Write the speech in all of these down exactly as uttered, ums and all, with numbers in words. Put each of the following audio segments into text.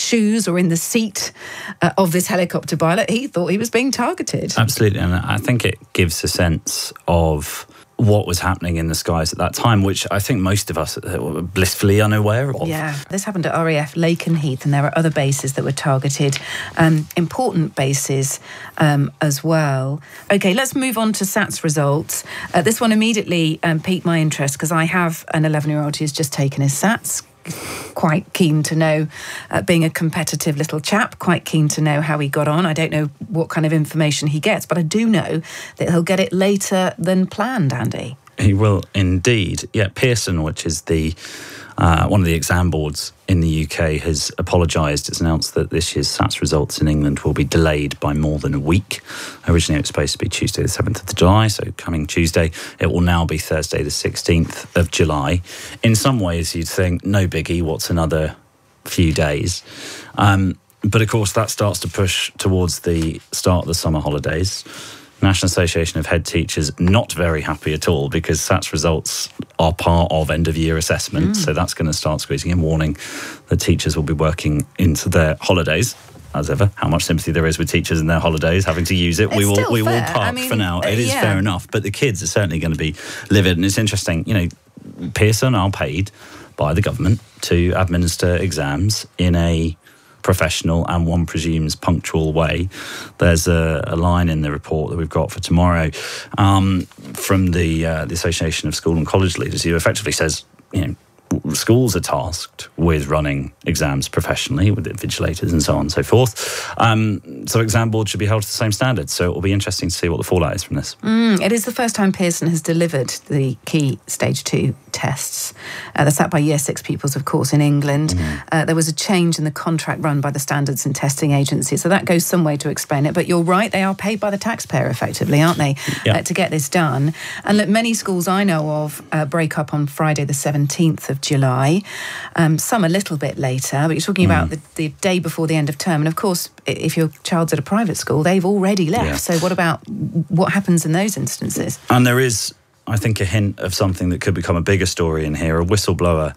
shoes or in the seat uh, of this helicopter pilot, he thought he was being targeted. Absolutely, and I think it gives a sense of what was happening in the skies at that time, which I think most of us were blissfully unaware of. Yeah, this happened at R A F Lakenheath, and there are other bases that were targeted, um, important bases um, as well. OK, let's move on to SATS results. Uh, this one immediately um, piqued my interest because I have an eleven-year-old who's just taken his SATS. Quite keen to know, uh, being a competitive little chap, quite keen to know how he got on. I don't know what kind of information he gets, but I do know that he'll get it later than planned, Andy. He will indeed. Yeah, Pearson, which is the uh, one of the exam boards in the U K, has apologised. It's announced that this year's SATS results in England will be delayed by more than a week. Originally it was supposed to be Tuesday the seventh of July, so coming Tuesday. It will now be Thursday the sixteenth of July. In some ways you'd think, no biggie, what's another few days? Um, but of course that starts to push towards the start of the summer holidays. National Association of Head Teachers not very happy at all because SATS results are part of end-of-year assessment, mm. so that's going to start squeezing in, warning that teachers will be working into their holidays. As ever, how much sympathy there is with teachers in their holidays, having to use it. It's we will still we fair. will park I mean, for now. It uh, is yeah. fair enough, but the kids are certainly going to be livid. And it's interesting, you know, Pearson are paid by the government to administer exams in a professional and, one presumes, punctual way. There's a, a line in the report that we've got for tomorrow um, from the uh, the Association of School and College Leaders, who effectively says, you know, schools are tasked with running exams professionally with invigilators and so on and so forth. Um, so exam boards should be held to the same standards. So it will be interesting to see what the fallout is from this. Mm, it is the first time Pearson has delivered the key stage two tests. Uh, they're sat by year six pupils, of course, in England. Mm. Uh, there was a change in the contract run by the Standards and Testing Agency. So that goes some way to explain it. But you're right, they are paid by the taxpayer effectively, aren't they, yeah. uh, to get this done. And look, many schools I know of uh, break up on Friday the seventeenth of July. Um, some a little bit later, but you're talking mm. about the, the day before the end of term. And of course, if your child's at a private school, they've already left. Yeah. So what about what happens in those instances? And there is, I think, a hint of something that could become a bigger story in here. A whistleblower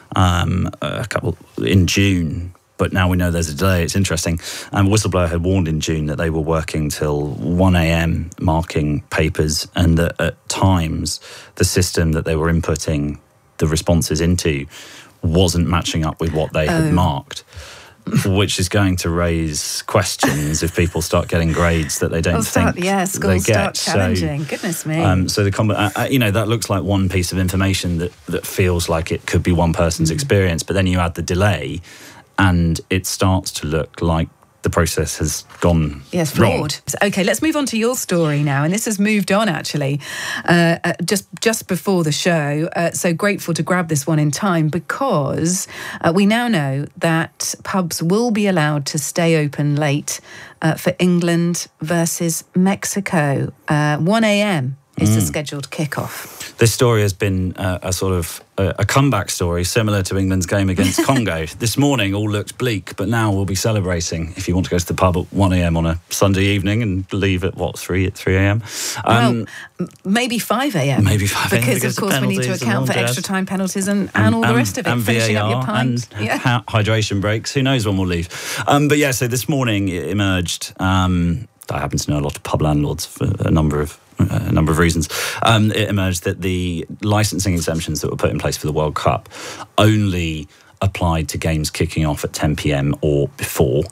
um, a couple in June, but now we know there's a delay. It's interesting. Um, a whistleblower had warned in June that they were working till one a.m. marking papers, and that at times the system that they were inputting the responses into wasn't matching up with what they had oh. marked, which is going to raise questions if people start getting grades that they don't They'll start, think yeah, schools they get. start challenging. So, Goodness me. Um, so the uh, you know that looks like one piece of information that that feels like it could be one person's mm. experience, but then you add the delay, and it starts to look like the process has gone yes, flawed. wrong. OK, let's move on to your story now. And this has moved on, actually, uh, uh, just, just before the show. Uh, so grateful to grab this one in time because uh, we now know that pubs will be allowed to stay open late uh, for England versus Mexico. Uh, one a.m. is mm. the scheduled kickoff. This story has been uh, a sort of a, a comeback story similar to England's game against Congo. This morning all looked bleak, but now we'll be celebrating if you want to go to the pub at one a.m. on a Sunday evening and leave at, what, three at three a.m? Um, well, maybe five a.m. Maybe five a.m. Because, of course, we need to account for extra time penalties and, and, and all the rest of it. And finishing V A R up your pint. and yeah. ha- hydration breaks. Who knows when we'll leave? Um, but yeah, so this morning it emerged. Um, I happen to know a lot of pub landlords for a number of a number of reasons. Um, it emerged that the licensing exemptions that were put in place for the World Cup only applied to games kicking off at ten p.m. or before.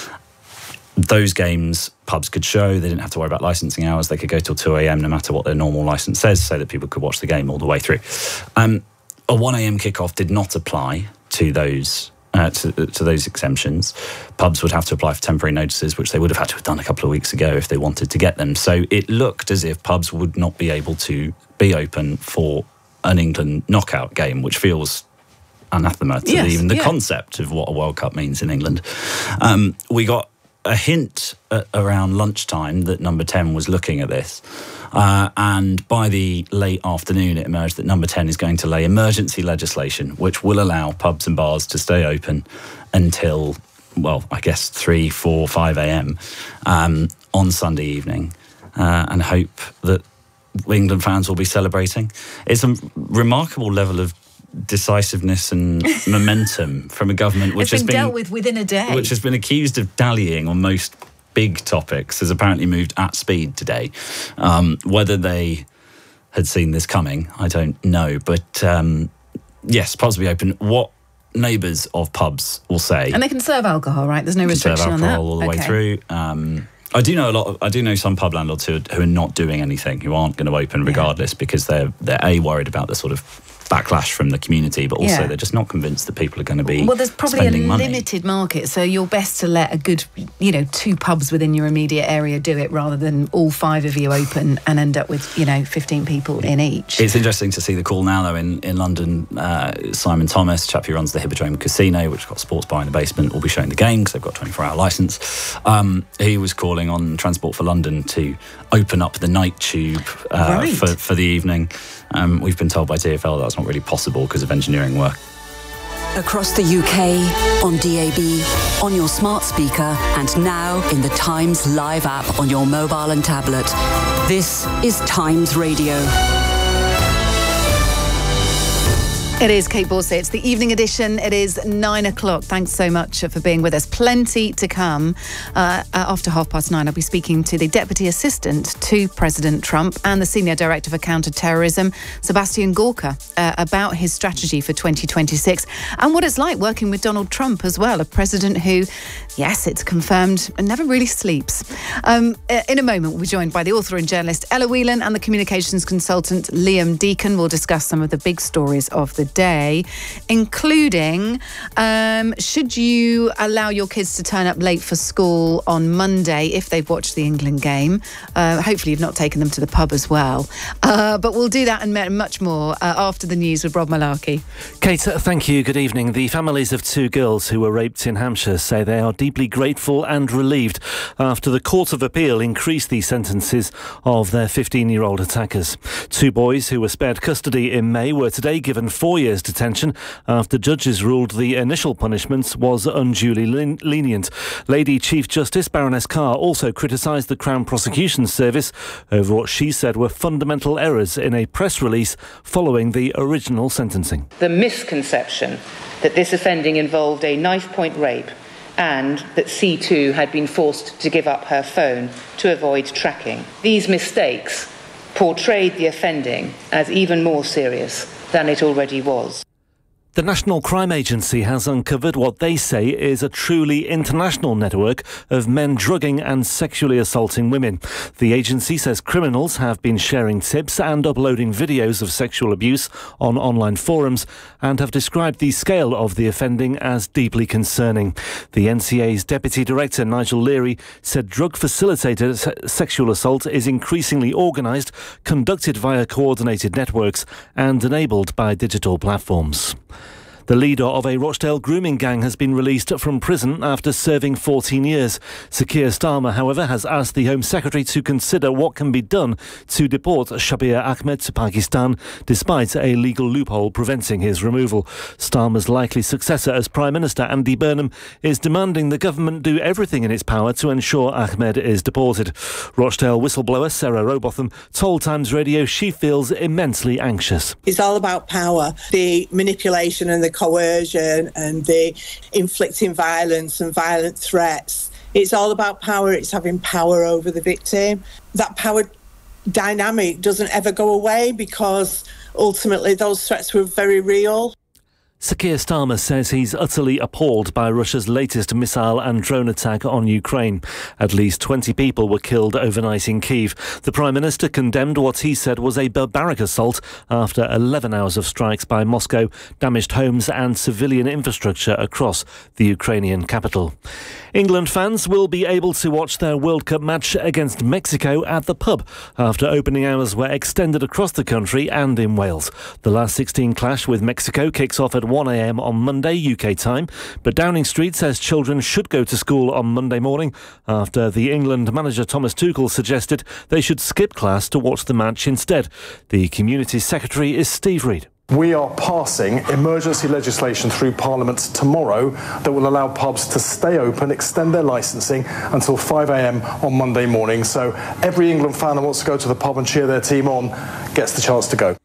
Those games pubs could show. They didn't have to worry about licensing hours. They could go till two a.m. no matter what their normal license says, so that people could watch the game all the way through. Um, a one a.m. kickoff did not apply to those Uh, to, to those exemptions. Pubs would have to apply for temporary notices, which they would have had to have done a couple of weeks ago if they wanted to get them. So it looked as if pubs would not be able to be open for an England knockout game, which feels anathema to yes, even the yeah. concept of what a World Cup means in England. Um, we got a hint at around lunchtime that Number ten was looking at this. Uh, and by the late afternoon, it emerged that Number ten is going to lay emergency legislation, which will allow pubs and bars to stay open until, well, I guess three, four, five a.m. Um, on Sunday evening, uh, and hope that England fans will be celebrating. It's a remarkable level of decisiveness and momentum from a government which it's has been been dealt with within a day, which has been accused of dallying on most big topics, has apparently moved at speed today. Um, whether they had seen this coming, I don't know. But um, yes, pubs will be open. What neighbours of pubs will say, and they can serve alcohol, right? There's no restriction on that. Serve alcohol all the okay. way through. Um, I do know a lot. Of, I do know some pub landlords who are, who are not doing anything, who aren't going to open regardless, yeah. because they're they're a worried about the sort of backlash from the community, but also yeah. they're just not convinced that people are going to be well there's probably spending a money. Limited market, so you're best to let a good, you know, two pubs within your immediate area do it rather than all five of you open and end up with, you know, fifteen people in each. It's interesting to see the call now though in, in London. uh, Simon Thomas, chap who runs the Hippodrome Casino, which has got a sports bar in the basement, will be showing the game because they've got a twenty-four hour licence. Um, he was calling on Transport for London to open up the night tube uh, right. for, for the evening. Um, we've been told by T F L that's not really possible because of engineering work. Across the U K, on D A B, on your smart speaker, and now in the Times Live app on your mobile and tablet. This is Times Radio. It is Kate Borsey. It's the evening edition. It is nine o'clock. Thanks so much for being with us. Plenty to come. Uh, after half past nine, I'll be speaking to the Deputy Assistant to President Trump and the Senior Director for Counter-Terrorism, Sebastian Gorka, uh, about his strategy for twenty twenty-six and what it's like working with Donald Trump as well, a president who, yes, it's confirmed, never really sleeps. Um, in a moment, we'll be joined by the author and journalist Ella Whelan and the communications consultant Liam Deacon. We'll discuss some of the big stories of the day, including um, should you allow your kids to turn up late for school on Monday if they've watched the England game. Uh, hopefully you've not taken them to the pub as well. Uh, but we'll do that and much more uh, after the news with Rob Malarkey. Kate, thank you. Good evening. The families of two girls who were raped in Hampshire say they are deeply grateful and relieved after the Court of Appeal increased the sentences of their fifteen-year-old attackers. Two boys who were spared custody in May were today given four years detention after judges ruled the initial punishment was unduly lenient. Lady Chief Justice Baroness Carr also criticised the Crown Prosecution Service over what she said were fundamental errors in a press release following the original sentencing. The misconception that this offending involved a knife-point rape and that C two had been forced to give up her phone to avoid tracking. These mistakes portrayed the offending as even more serious than it already was. The National Crime Agency has uncovered what they say is a truly international network of men drugging and sexually assaulting women. The agency says criminals have been sharing tips and uploading videos of sexual abuse on online forums and have described the scale of the offending as deeply concerning. The N C A's Deputy Director, Nigel Leary, said drug-facilitated se- sexual assault is increasingly organised, conducted via coordinated networks and enabled by digital platforms. The leader of a Rochdale grooming gang has been released from prison after serving fourteen years. Sir Keir Starmer, however, has asked the Home Secretary to consider what can be done to deport Shabir Ahmed to Pakistan, despite a legal loophole preventing his removal. Starmer's likely successor as Prime Minister, Andy Burnham, is demanding the government do everything in its power to ensure Ahmed is deported. Rochdale whistleblower Sarah Robotham told Times Radio she feels immensely anxious. It's all about power, the manipulation and the coercion and the inflicting violence and violent threats. It's all about power. It's having power over the victim. That power dynamic doesn't ever go away because ultimately those threats were very real. Sir Keir Starmer says he's utterly appalled by Russia's latest missile and drone attack on Ukraine. At least twenty people were killed overnight in Kyiv. The Prime Minister condemned what he said was a barbaric assault after eleven hours of strikes by Moscow damaged homes and civilian infrastructure across the Ukrainian capital. England fans will be able to watch their World Cup match against Mexico at the pub after opening hours were extended across the country and in Wales. The last sixteen clash with Mexico kicks off at one a.m. on Monday U K time, but Downing Street says children should go to school on Monday morning after the England manager Thomas Tuchel suggested they should skip class to watch the match instead. The Community Secretary is Steve Reid. We are passing emergency legislation through Parliament tomorrow that will allow pubs to stay open, extend their licensing until five a.m. on Monday morning. So every England fan that wants to go to the pub and cheer their team on gets the chance to go.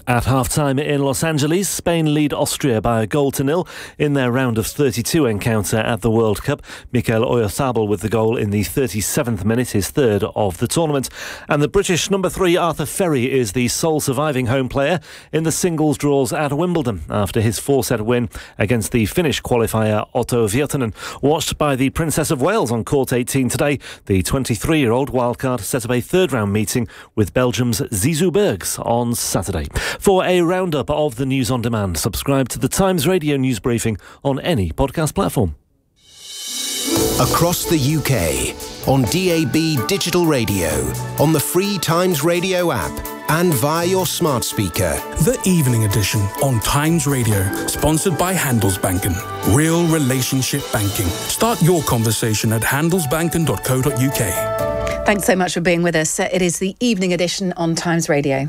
At half-time in Los Angeles, Spain lead Austria by a goal to nil in their round of thirty-two encounter at the World Cup. Mikel Oyarzabal with the goal in the thirty-seventh minute, his third of the tournament. And the British number three Arthur Ferry is the sole surviving home player in the singles draws at Wimbledon after his four-set win against the Finnish qualifier Otto Virtanen. Watched by the Princess of Wales on court eighteen today, the twenty-three-year-old wildcard set up a third-round meeting with Belgium's Zizou Bergs on Saturday. For a roundup of the news on demand, subscribe to the Times Radio news briefing on any podcast platform. Across the U K, on D A B digital radio, on the free Times Radio app, and via your smart speaker. The Evening Edition on Times Radio, sponsored by Handelsbanken. Real relationship banking. Start your conversation at handelsbanken dot co dot uk. Thanks so much for being with us. It is the Evening Edition on Times Radio.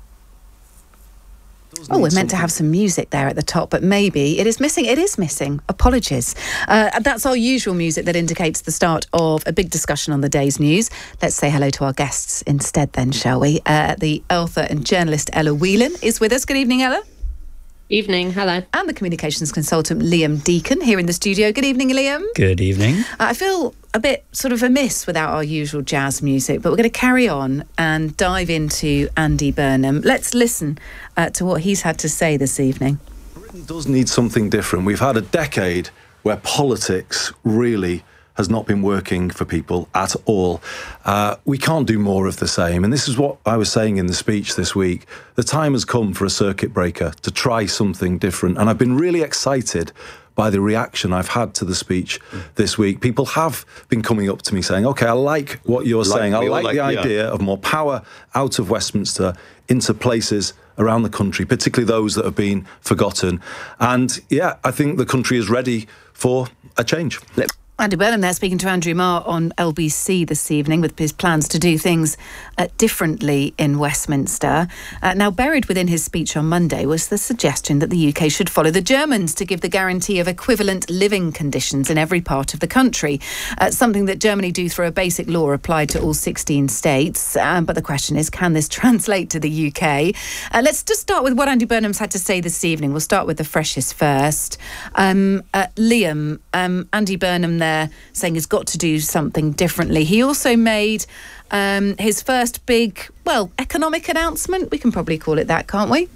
Oh, we're meant to have some music there at the top, but maybe it is missing. It is missing. Apologies. Uh, that's our usual music that indicates the start of a big discussion on the day's news. Let's say hello to our guests instead then, shall we? Uh, the author and journalist Ella Whelan is with us. Good evening, Ella. Evening, hello. And the communications consultant Liam Deacon here in the studio. Good evening, Liam. Good evening. Uh, I feel a bit sort of amiss without our usual jazz music, but we're going to carry on and dive into Andy Burnham. Let's listen uh, to what he's had to say this evening. Britain does need something different. We've had a decade where politics really has not been working for people at all. Uh, we can't do more of the same. And this is what I was saying in the speech this week. The time has come for a circuit breaker to try something different. And I've been really excited by the reaction I've had to the speech this week. People have been coming up to me saying, OK, I like what you're like, saying. I like, like the idea yeah. of more power out of Westminster into places around the country, particularly those that have been forgotten. And yeah, I think the country is ready for a change. Andy Burnham there speaking to Andrew Marr on L B C this evening with his plans to do things uh, differently in Westminster. Uh, now, buried within his speech on Monday was the suggestion that the U K should follow the Germans to give the guarantee of equivalent living conditions in every part of the country, uh, something that Germany do through a basic law applied to all sixteen states. Um, but the question is, can this translate to the U K? Uh, let's just start with what Andy Burnham's had to say this evening. We'll start with the freshest first. Um, uh, Liam, um, Andy Burnham there saying he's got to do something differently. He also made um, his first big, well, economic announcement. We can probably call it that, can't we?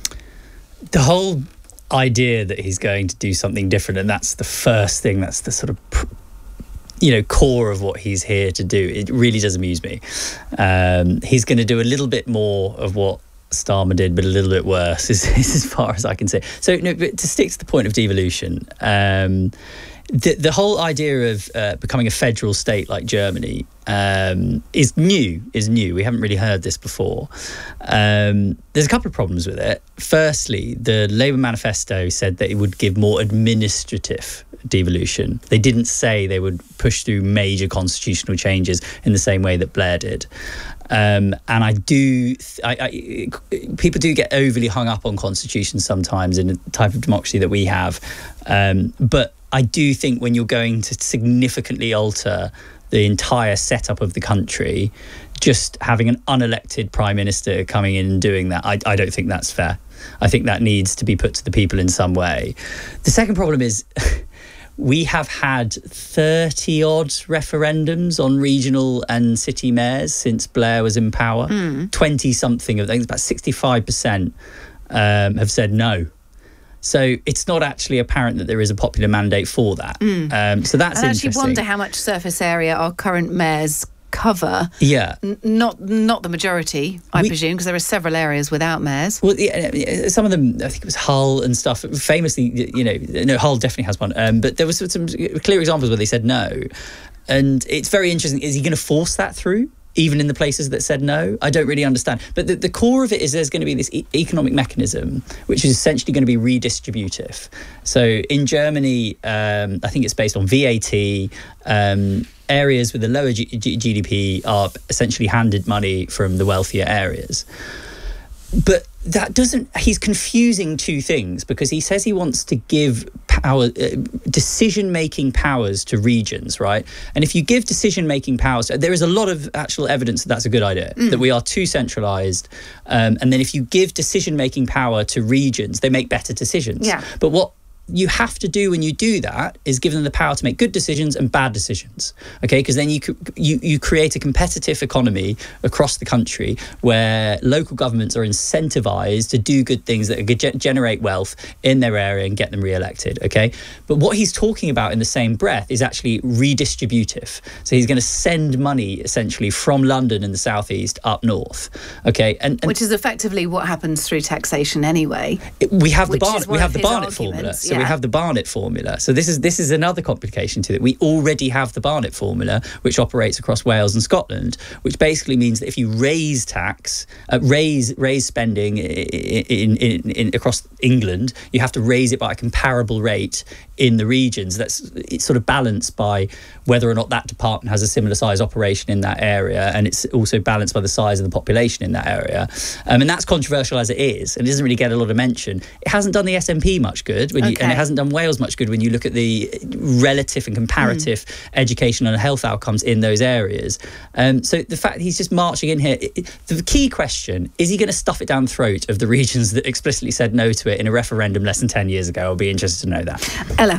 The whole idea that he's going to do something different, and that's the first thing, that's the sort of, you know, core of what he's here to do. It really does amuse me. Um, he's going to do a little bit more of what Starmer did, but a little bit worse, is, is as far as I can say. So, no, but to stick to the point of devolution, um, The, the whole idea of uh, becoming a federal state like Germany um, is new, is new. We haven't really heard this before. Um, there's a couple of problems with it. Firstly, the Labour manifesto said that it would give more administrative devolution. They didn't say they would push through major constitutional changes in the same way that Blair did. Um, and I do, I, I, people do get overly hung up on constitutions sometimes in the type of democracy that we have. Um, but I do think when you're going to significantly alter the entire setup of the country, just having an unelected prime minister coming in and doing that, I, I don't think that's fair. I think that needs to be put to the people in some way. The second problem is we have had thirty odd referendums on regional and city mayors since Blair was in power. Mm. twenty something of them, about sixty-five percent um, have said no. So it's not actually apparent that there is a popular mandate for that. Mm. Um, so that's I interesting. I actually wonder how much surface area our current mayors cover. Yeah. N- not not the majority, I we, presume, because there are several areas without mayors. Well, yeah, some of them, I think it was Hull and stuff, famously, you know, no, Hull definitely has one. Um, but there was some clear examples where they said no. And it's very interesting. Is he going to force that through? Even in the places that said no? I don't really understand. But the, the core of it is there's going to be this e- economic mechanism, which is essentially going to be redistributive. So in Germany, um, I think it's based on V A T. Um, areas with a lower G- G- GDP are essentially handed money from the wealthier areas. But that doesn't, he's confusing two things, because he says he wants to give power, uh, decision-making powers to regions, right? And if you give decision-making powers, there is a lot of actual evidence that that's a good idea, mm. that we are too centralised. Um, and then if you give decision-making power to regions, they make better decisions. Yeah. But what you have to do when you do that is give them the power to make good decisions and bad decisions, okay? Because then you, you you create a competitive economy across the country where local governments are incentivized to do good things that ge- generate wealth in their area and get them re-elected, okay? But what he's talking about in the same breath is actually redistributive. So he's going to send money essentially from London in the southeast up north, okay? And, and which is effectively what happens through taxation anyway. It, we have the Which Barnett, is we one have of the his Barnett formula. arguments, So we yeah. have the Barnett formula. So this is this is another complication to it. We already have the Barnett formula, which operates across Wales and Scotland, which basically means that if you raise tax, uh, raise raise spending in, in, in, in across England, you have to raise it by a comparable rate in the regions. That's it's sort of balanced by whether or not that department has a similar size operation in that area, and it's also balanced by the size of the population in that area. Um, and that's controversial as it is, and it doesn't really get a lot of mention. It hasn't done the S N P much good, when you, Okay. and it hasn't done Wales much good when you look at the relative and comparative mm. educational and health outcomes in those areas. Um, so the fact that he's just marching in here, it, the key question, is he going to stuff it down the throat of the regions that explicitly said no to it in a referendum less than ten years ago? I'll be interested to know that. Ella.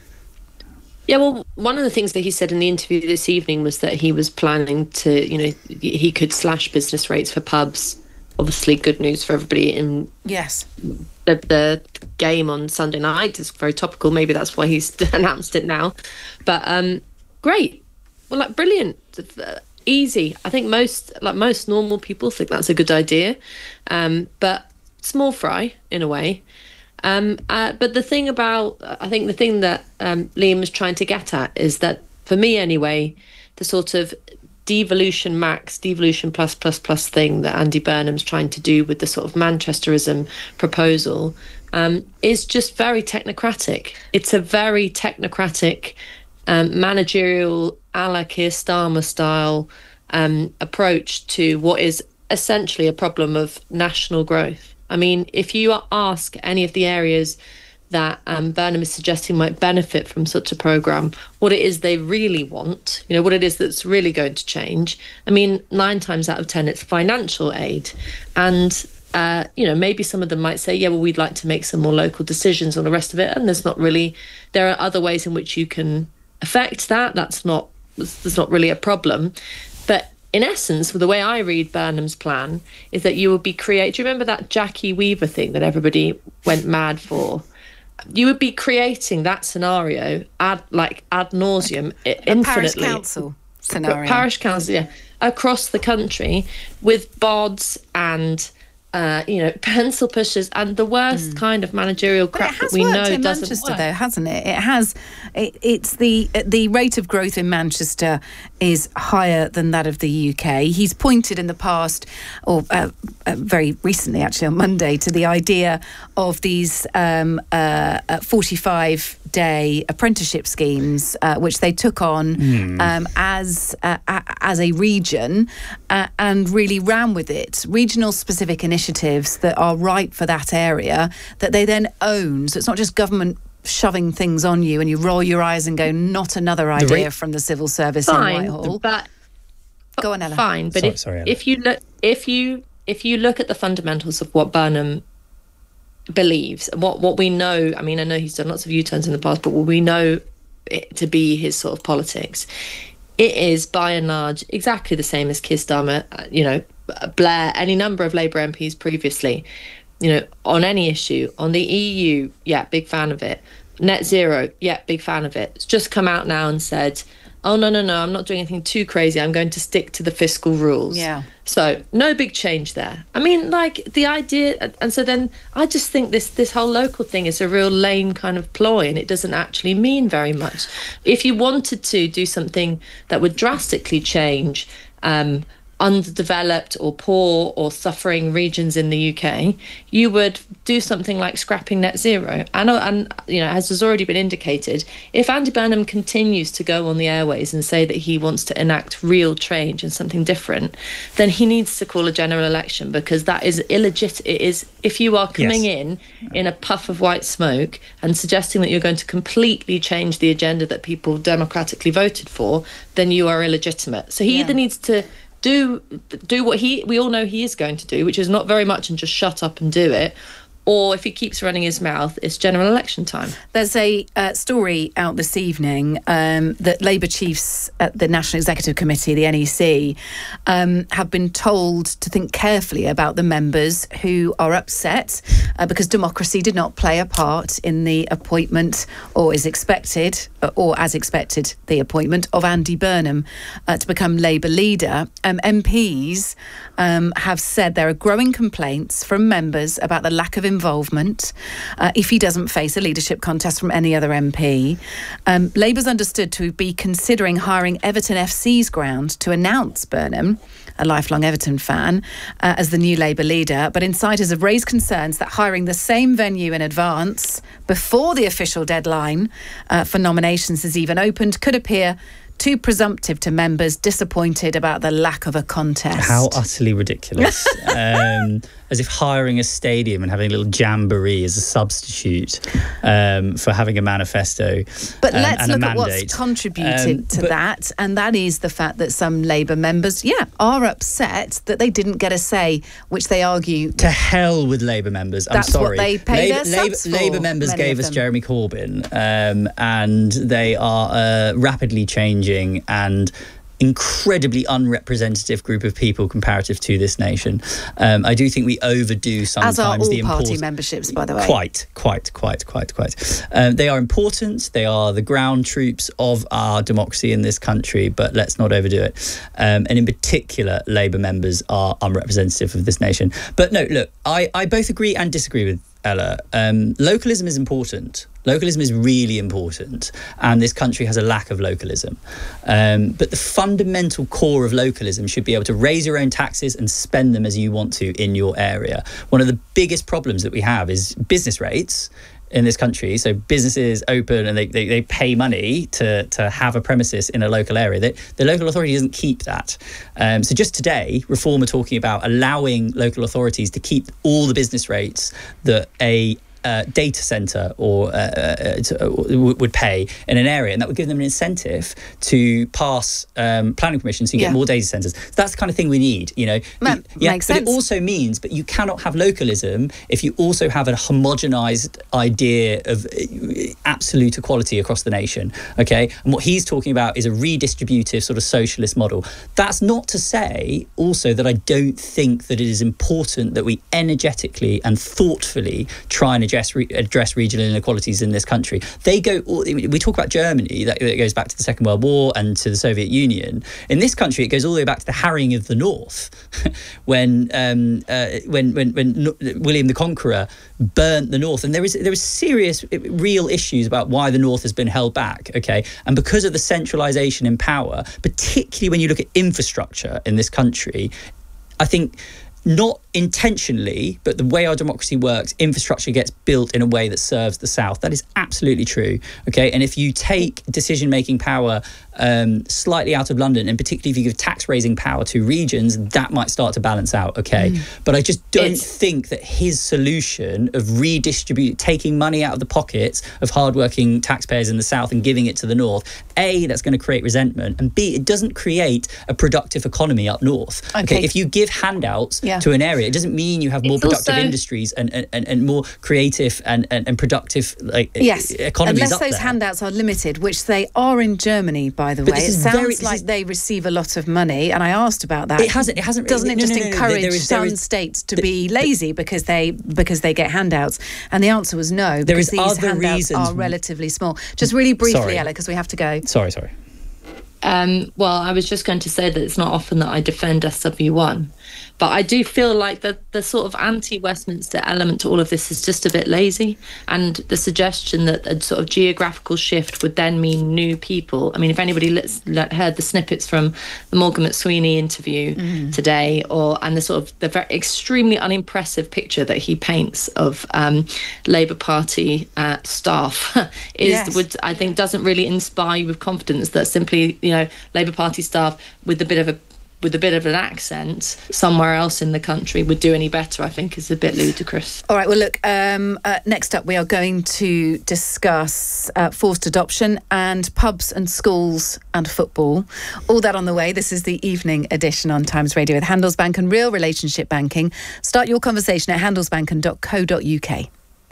Yeah, well, one of the things that he said in the interview this evening was that he was planning to, you know, he could slash business rates for pubs. Obviously, good news for everybody in yes. the, the game on Sunday night. Is very topical. Maybe that's why he's announced it now. But um, great. Well, like brilliant, uh, easy. I think most like most normal people think that's a good idea, um, but small fry in a way. Um, uh, but the thing about, I think the thing that um, Liam was trying to get at is that, for me anyway, the sort of devolution max, devolution plus plus plus thing that Andy Burnham's trying to do with the sort of Manchesterism proposal um, is just very technocratic. It's a very technocratic, um, managerial, a la Keir Starmer style um, approach to what is essentially a problem of national growth. I mean, if you ask any of the areas that um, Burnham is suggesting might benefit from such a programme, what it is they really want, you know, what it is that's really going to change, I mean, nine times out of ten, it's financial aid. And, uh, you know, maybe some of them might say, yeah, well, we'd like to make some more local decisions on the rest of it. And there's not really, there are other ways in which you can affect that. That's not, there's not really a problem. But in essence, the way I read Burnham's plan is that you would be create. Do you remember that Jackie Weaver thing that everybody went mad for? You would be creating that scenario ad like ad nauseum, a infinitely. Parish council scenario. Parish council, yeah, across the country with B O Ds and uh, you know, pencil pushers and the worst mm. kind of managerial crap that we know doesn't in Manchester, work. though, hasn't it? It has. It, it's the the rate of growth in Manchester is higher than that of the U K. He's pointed in the past, or uh, uh, very recently, actually on Monday, to the idea of these um, uh, forty-five day apprenticeship schemes, uh, which they took on mm. um, as uh, as a region uh, and really ran with it. Regional specific initiatives that are right for that area that they then own. So it's not just government shoving things on you and you roll your eyes and go, not another idea from the civil service fine, in Whitehall. But, go on, Ella. Fine, but sorry, if, sorry, Ella. if you look, if you if you look at the fundamentals of what Burnham believes, what what we know, I mean, I know he's done lots of U-turns in the past, but what we know it to be his sort of politics, it is by and large exactly the same as Keir Starmer, you know, Blair, any number of Labour M Ps previously, you know, on any issue. On the E U, yeah, big fan of it. Net zero, yeah, big fan of it. It's just come out now and said, oh, no, no, no, I'm not doing anything too crazy. I'm going to stick to the fiscal rules. Yeah. So no big change there. I mean, like the idea, and so then I just think this this whole local thing is a real lame kind of ploy, and it doesn't actually mean very much. If you wanted to do something that would drastically change um, underdeveloped or poor or suffering regions in the U K, you would do something like scrapping net zero. And, and you know, as has already been indicated, if Andy Burnham continues to go on the airways and say that he wants to enact real change and something different, then he needs to call a general election, because that is illegitimate. It is, if you are coming yes. in in a puff of white smoke and suggesting that you're going to completely change the agenda that people democratically voted for, then you are illegitimate. So he yeah. either needs to do do what he we all know he is going to do, which is not very much and just shut up and do it, or if he keeps running his mouth, it's general election time. There's a uh, story out this evening um, that Labour chiefs at the National Executive Committee, the N E C, um, have been told to think carefully about the members who are upset uh, because democracy did not play a part in the appointment, or is expected, or as expected, the appointment of Andy Burnham uh, to become Labour leader. Um, M Ps um, have said there are growing complaints from members about the lack of involvement uh, if he doesn't face a leadership contest from any other M P. Um, Labour's understood to be considering hiring Everton F C's ground to announce Burnham, a lifelong Everton fan, uh, as the new Labour leader. But insiders have raised concerns that hiring the same venue in advance, before the official deadline uh, for nominations has even opened, could appear too presumptive to members disappointed about the lack of a contest. How utterly ridiculous. um, as if hiring a stadium and having a little jamboree as a substitute um, for having a manifesto. But um, let's and look a at mandate. what's contributed um, to but, that, and that is the fact that some Labour members, yeah, are upset that they didn't get a say, which they argue... To hell with Labour members, I'm that's sorry. That's what they pay Labour, their Labour, subs for, Labour members gave us them. Jeremy Corbyn, um, and they are uh, rapidly changing and incredibly unrepresentative group of people comparative to this nation. Um, I do think we overdo sometimes As are all the party import- memberships, by the way. Quite, quite, quite, quite, quite. Um, they are important. They are the ground troops of our democracy in this country, but let's not overdo it. Um, and in particular, Labour members are unrepresentative of this nation. But no, look, I, I both agree and disagree with Ella. Um, localism is important. Localism is really important, and this country has a lack of localism. Um, but the fundamental core of localism should be able to raise your own taxes and spend them as you want to in your area. One of the biggest problems that we have is business rates in this country. So businesses open and they, they, they pay money to, to have a premises in a local area. They, the local authority doesn't keep that. Um, so just today, Reform are talking about allowing local authorities to keep all the business rates that a Uh, data centre or uh, uh, to, uh, w- would pay in an area, and that would give them an incentive to pass um, planning permission so you yeah. get more data centres. So that's the kind of thing we need, you know. Ma- yeah, makes but sense. it also means, but you cannot have localism if you also have a homogenised idea of uh, absolute equality across the nation, okay? And what he's talking about is a redistributive sort of socialist model. That's not to say also that I don't think that it is important that we energetically and thoughtfully try and address, re- address regional inequalities in this country. They go, we talk about Germany, that, that goes back to the Second World War and to the Soviet Union. In this country, it goes all the way back to the harrying of the North, when, um, uh, when when when William the Conqueror burnt the North. And there is there is serious, real issues about why the North has been held back, okay? And because of the centralisation in power, particularly when you look at infrastructure in this country, I think not intentionally, but the way our democracy works, infrastructure gets built in a way that serves the South. That is absolutely true, okay? And if you take decision-making power um, slightly out of London, and particularly if you give tax-raising power to regions, that might start to balance out, okay? Mm. But I just don't it's... think that his solution of redistribute, taking money out of the pockets of hardworking taxpayers in the South and giving it to the North, A, that's going to create resentment, and B, it doesn't create a productive economy up North. Okay, okay? If you give handouts yeah. to an area, it doesn't mean you have more it's productive also, industries and, and, and more creative and, and, and productive like yes, economies unless up those there. handouts are limited, which they are in Germany, by the but way. It sounds very, like is, they receive a lot of money, and I asked about that. It hasn't. It hasn't. Doesn't it no, just no, no, no, encourage there is, there some is, states to the, be lazy because they because they get handouts? And the answer was no, there because is these other handouts reasons. are relatively small. Just really briefly, sorry. Ella, because we have to go. Sorry, sorry. Um, well, I was just going to say that it's not often that I defend S W one, but I do feel like the, the sort of anti-Westminster element to all of this is just a bit lazy. And the suggestion that a sort of geographical shift would then mean new people. I mean, if anybody let, let, heard the snippets from the Morgan McSweeney interview mm. today, or and the sort of the very extremely unimpressive picture that he paints of um, Labour Party uh, staff is yes. would I think doesn't really inspire you with confidence that simply, you know, Labour Party staff with a bit of a with a bit of an accent somewhere else in the country would do any better, I think is a bit ludicrous. All right, well, look, um, uh, next up we are going to discuss uh, forced adoption and pubs and schools and football. All that on the way. This is the evening edition on Times Radio with Handelsbanken and Real Relationship Banking. Start your conversation at handelsbanken dot co dot uk.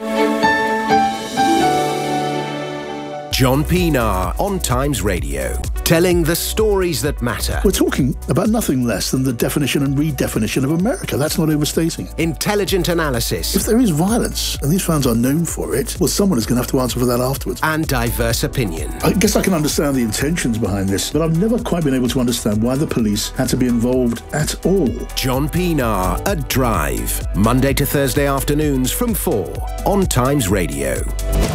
John Pienaar on Times Radio, telling the stories that matter. We're talking about nothing less than the definition and redefinition of America. That's not overstating. Intelligent analysis. If there is violence, and these fans are known for it, well, someone is going to have to answer for that afterwards. And diverse opinion. I guess I can understand the intentions behind this, but I've never quite been able to understand why the police had to be involved at all. John Pienaar at Drive, Monday to Thursday afternoons from four on Times Radio.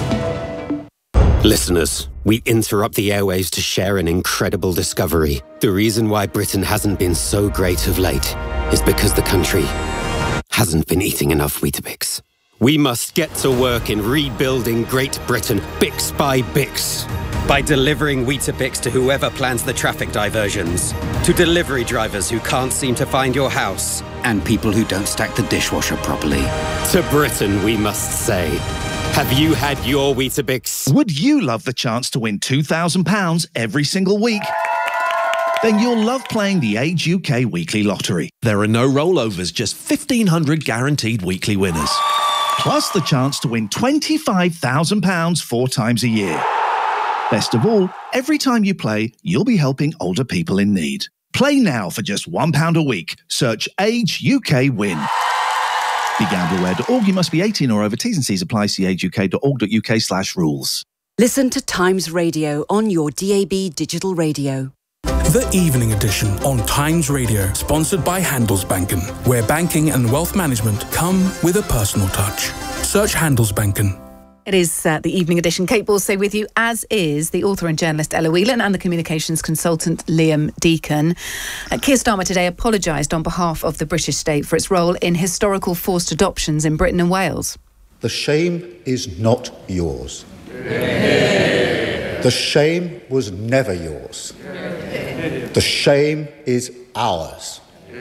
Listeners, we interrupt the airwaves to share an incredible discovery. The reason why Britain hasn't been so great of late is because the country hasn't been eating enough Weetabix. We must get to work in rebuilding Great Britain, Bix by Bix. By delivering Weetabix to whoever plans the traffic diversions, to delivery drivers who can't seem to find your house, and people who don't stack the dishwasher properly. To Britain, we must say, have you had your Weetabix? Would you love the chance to win two thousand pounds every single week? Then you'll love playing the Age U K Weekly Lottery. There are no rollovers, just fifteen hundred guaranteed weekly winners. Plus the chance to win twenty-five thousand pounds four times a year. Best of all, every time you play, you'll be helping older people in need. Play now for just one pound a week. Search Age U K Win. Be gambleware dot org. You must be eighteen or over. T's and C's apply. See age u k dot org dot u k slash rules. Listen to Times Radio on your D A B digital radio. The Evening Edition on Times Radio, sponsored by Handelsbanken, where banking and wealth management come with a personal touch. Search Handelsbanken. It is uh, the Evening Edition. Kate Borsay with you, as is the author and journalist Ella Whelan and the communications consultant Liam Deacon. Uh, Keir Starmer today apologised on behalf of the British state for its role in historical forced adoptions in Britain and Wales. The shame is not yours. The shame was never yours. The shame is ours.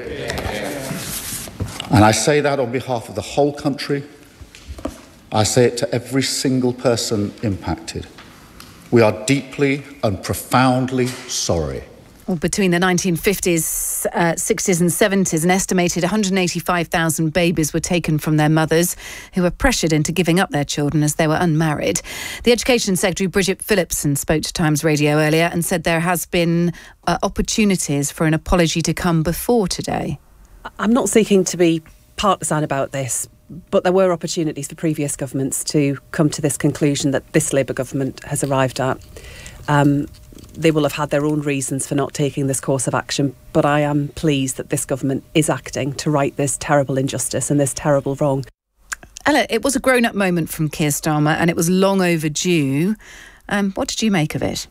And I say that on behalf of the whole country. I say it to every single person impacted. We are deeply and profoundly sorry. Well, between the nineteen fifties, uh, sixties and seventies, an estimated one hundred eighty-five thousand babies were taken from their mothers, who were pressured into giving up their children as they were unmarried. The Education Secretary, Bridget Phillipson, spoke to Times Radio earlier and said there has been uh, opportunities for an apology to come before today. I'm not seeking to be partisan about this, but there were opportunities for previous governments to come to this conclusion that this Labour government has arrived at. Um, they will have had their own reasons for not taking this course of action, but I am pleased that this government is acting to right this terrible injustice and this terrible wrong. Ella, it was a grown-up moment from Keir Starmer and it was long overdue. Um, what did you make of it?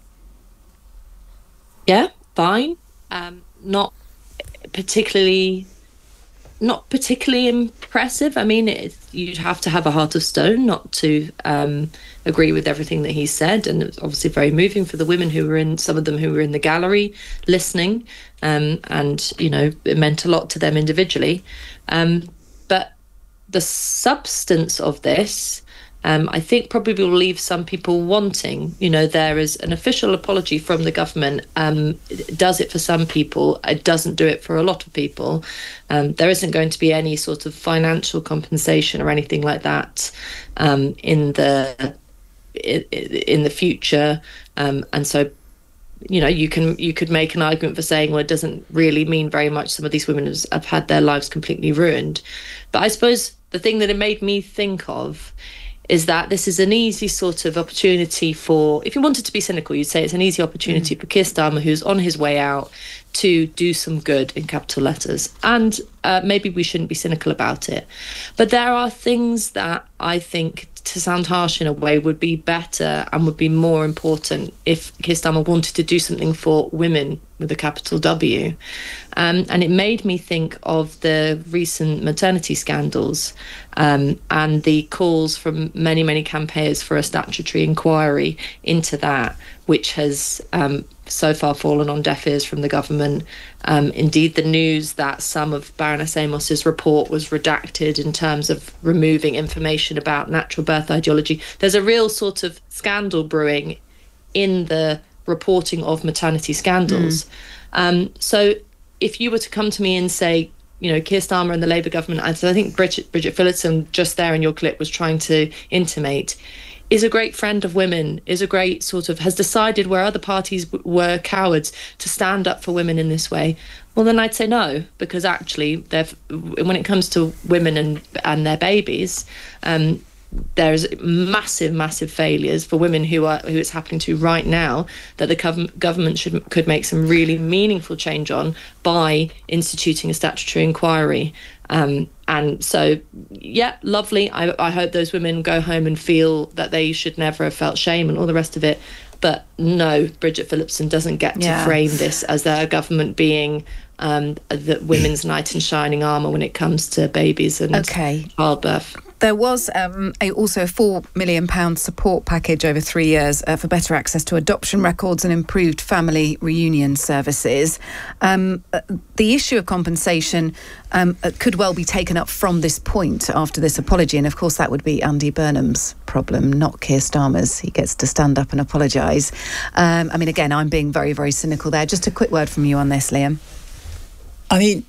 Yeah, fine. Um, not particularly... Not particularly impressive. I mean, it, you'd have to have a heart of stone not to um, agree with everything that he said, and it was obviously very moving for the women who were in, some of them who were in the gallery listening, um, and, you know, it meant a lot to them individually. Um, but the substance of this, um, I think probably will leave some people wanting. You know, there is an official apology from the government. Um, it does it for some people. It doesn't do it for a lot of people. Um, there isn't going to be any sort of financial compensation or anything like that um, in the in, in the future. Um, and so, you know, you can you could make an argument for saying, well, it doesn't really mean very much. Some of these women have, have had their lives completely ruined. But I suppose the thing that it made me think of is that this is an easy sort of opportunity for, if you wanted to be cynical, you'd say it's an easy opportunity mm. for Keir Starmer, who's on his way out, to do some good in capital letters. And uh, maybe we shouldn't be cynical about it. But there are things that I think, to sound harsh in a way, would be better and would be more important if Keir Starmer wanted to do something for women with a capital W. Um, and it made me think of the recent maternity scandals um, and the calls from many, many campaigners for a statutory inquiry into that, which has um, so far fallen on deaf ears from the government. Um, indeed, the news that some of Baroness Amos's report was redacted in terms of removing information about natural birth ideology. There's a real sort of scandal brewing in the reporting of maternity scandals. Mm. Um, so if you were to come to me and say, you know, Keir Starmer and the Labour government, as I think Bridget, Bridget Phillipson just there in your clip was trying to intimate, is a great friend of women, is a great sort of, has decided where other parties w- were cowards to stand up for women in this way, well, then I'd say no, because actually, they've, when it comes to women and, and their babies, um, there's massive, massive failures for women who are who it's happening to right now that the gov- government should could make some really meaningful change on by instituting a statutory inquiry. Um, and so, yeah, lovely. I, I hope those women go home and feel that they should never have felt shame and all the rest of it. But no, Bridget Phillipson doesn't get to yeah. frame this as their government being um, the women's knight in shining armour when it comes to babies and okay. childbirth. There was um, a, also a four million pounds support package over three years uh, for better access to adoption records and improved family reunion services. Um, uh, the issue of compensation um, uh, could well be taken up from this point after this apology. And of course, that would be Andy Burnham's problem, not Keir Starmer's. He gets to stand up and apologise. Um, I mean, again, I'm being very, very cynical there. Just a quick word from you on this, Liam. I mean,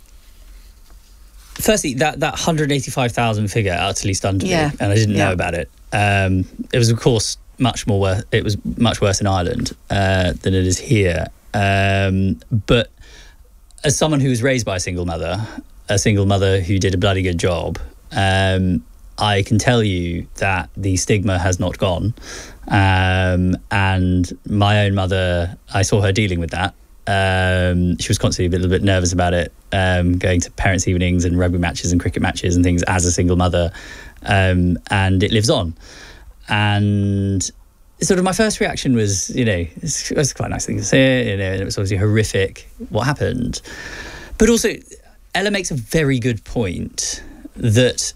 firstly, that, that one hundred eighty-five thousand figure utterly stunned me, yeah. and I didn't yeah. know about it. Um, it was, of course, much more worse. It was much worse in Ireland uh, than it is here. Um, but as someone who was raised by a single mother, a single mother who did a bloody good job, um, I can tell you that the stigma has not gone. Um, and my own mother, I saw her dealing with that. Um, she was constantly a little bit nervous about it, um, going to parents' evenings and rugby matches and cricket matches and things as a single mother, um, and it lives on. And sort of my first reaction was, you know, it's, it's quite a nice thing to say, you know, and it was obviously horrific what happened. But also, Ella makes a very good point that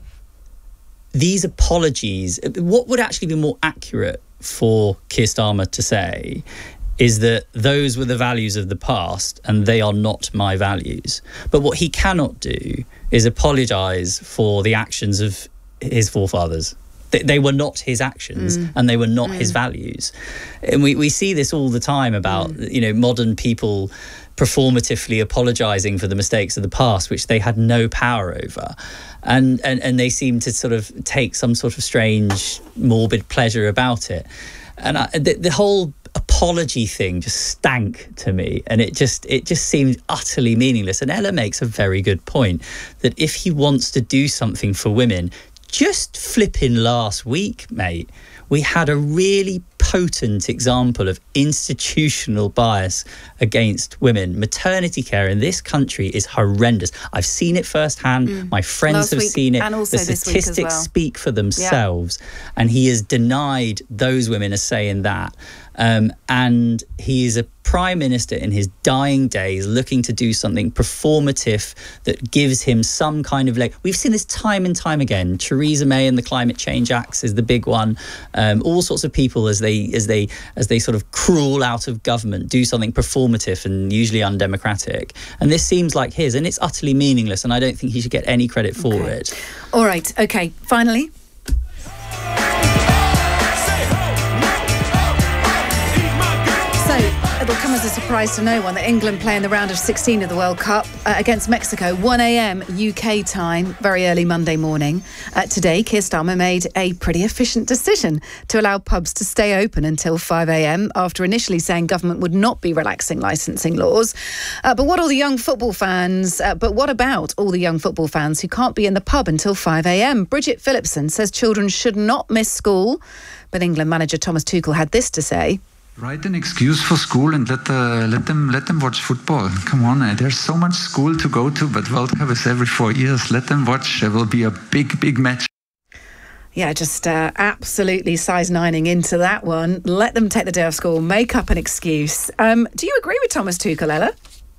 these apologies, what would actually be more accurate for Keir Starmer to say is that those were the values of the past and they are not my values. But what he cannot do is apologise for the actions of his forefathers. They, they were not his actions mm. and they were not mm. his values. And we, we see this all the time about, mm. you know, modern people performatively apologising for the mistakes of the past, which they had no power over. And, and, and they seem to sort of take some sort of strange, morbid pleasure about it. And I, the, the whole apology thing just stank to me, and it just it just seemed utterly meaningless. And Ella makes a very good point that if he wants to do something for women, just flipping last week, mate, we had a really potent example of institutional bias against women. Maternity care in this country is horrendous. I've seen it firsthand. Mm. My friends Last have week, seen it. and also the this week as statistics well. speak for themselves. Yeah. And he has denied those women as saying that. Um, and he is a prime minister in his dying days looking to do something performative that gives him some kind of leg. We've seen this time and time again. Theresa May and the Climate Change Acts is the big one. Um, all sorts of people as they as they as they sort of crawl out of government do something performative and usually undemocratic. And this seems like his, and it's utterly meaningless. And I don't think he should get any credit for okay. it. All right. Okay. Finally. it'll come as a surprise to no one that England play in the round of sixteen of the World Cup uh, against Mexico, one a.m. U K time, very early Monday morning. Uh, today, Keir Starmer made a pretty efficient decision to allow pubs to stay open until five a.m. after initially saying government would not be relaxing licensing laws. Uh, but what all the young football fans, uh, but what about all the young football fans who can't be in the pub until five a.m? Bridget Phillipson says children should not miss school. But England manager Thomas Tuchel had this to say. Write an excuse for school and let uh, let them let them watch football. Come on, uh, there's so much school to go to, but World Cup is every four years. Let them watch. There will be a big, big match. Yeah, just uh, absolutely size nining into that one. Let them take the day off school, make up an excuse. Um, do you agree with Thomas Tuchel, Ella?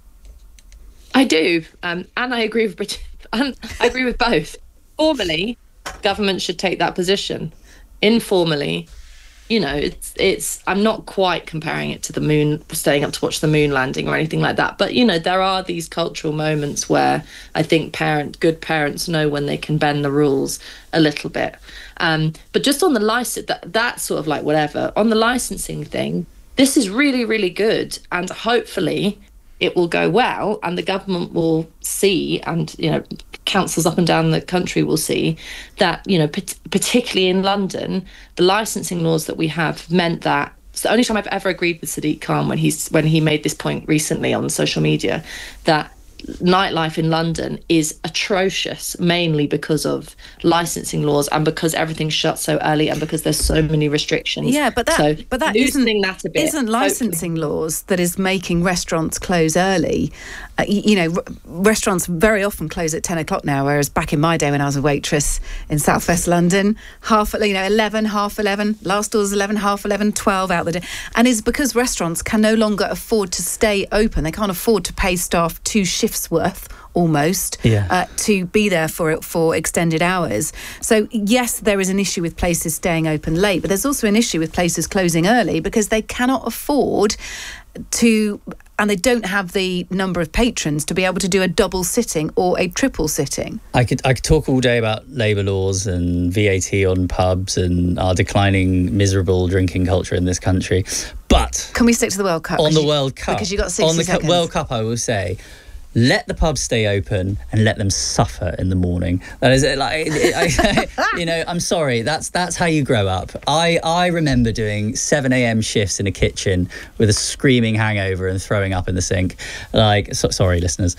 I do, um, and I agree with Bridget. I agree with both. Formally, government should take that position. Informally, you know, it's it's I'm not quite comparing it to the moon, staying up to watch the moon landing or anything like that. But, you know, there are these cultural moments where I think parent, good parents know when they can bend the rules a little bit. Um, but just on the license, that, that's sort of like whatever. On the licensing thing, this is really, really good. And hopefully it will go well and the government will see, and, you know, councils up and down the country will see that, you know, p- particularly in London, the licensing laws that we have meant that it's the only time I've ever agreed with Sadiq Khan when he's when he made this point recently on social media, that nightlife in London is atrocious, mainly because of licensing laws and because everything's shut so early and because there's so many restrictions. Yeah, but that so but that isn't that a bit, isn't licensing hopefully. laws that is making restaurants close early. Uh, you, you know, r- restaurants very often close at ten o'clock now, whereas back in my day when I was a waitress in southwest London, half you know eleven, half eleven, last door's eleven, half eleven, twelve out the day, and it's because restaurants can no longer afford to stay open. They can't afford to pay staff two shifts worth almost yeah. uh, to be there for it for extended hours. So yes, there is an issue with places staying open late, but there's also an issue with places closing early because they cannot afford to, and they don't have the number of patrons to be able to do a double sitting or a triple sitting. I could I could talk all day about labour laws and V A T on pubs and our declining, miserable drinking culture in this country, but can we stick to the World Cup? On the World Cup, because you got sixty on the seconds. World Cup, I will say, let the pubs stay open and let them suffer in the morning. That is like, I, you know, I'm sorry. That's that's how you grow up. I, I remember doing seven a.m. shifts in a kitchen with a screaming hangover and throwing up in the sink. Like, so, sorry, listeners,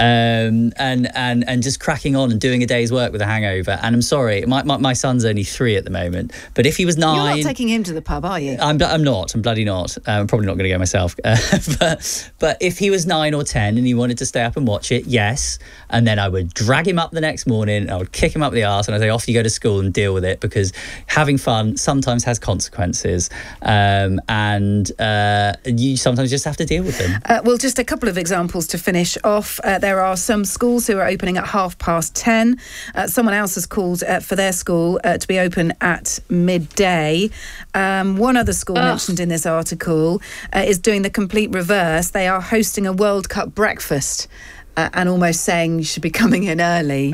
um, and and and just cracking on and doing a day's work with a hangover. And I'm sorry, my my, my son's only three at the moment, but if he was nine, you're not taking him to the pub, are you? I'm I'm not. I'm bloody not. I'm probably not going to go myself. Uh, but but if he was nine or ten and he wanted to stay up and watch it, yes, and then I would drag him up the next morning and I would kick him up the arse and I'd say, off you go to school and deal with it, because having fun sometimes has consequences, um, and uh, you sometimes just have to deal with them. Uh, well, just a couple of examples to finish off. Uh, there are some schools who are opening at half past ten. Uh, someone else has called uh, for their school uh, to be open at midday. Um, one other school Ugh. mentioned in this article uh, is doing the complete reverse. They are hosting a World Cup breakfast. Uh, and almost saying you should be coming in early.